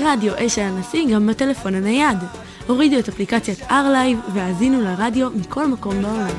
רדיו אש הנשיא גם בטלפון הנייד. הורידו את אפליקציית R-Live והאזינו לרדיו מכל מקום בעולם.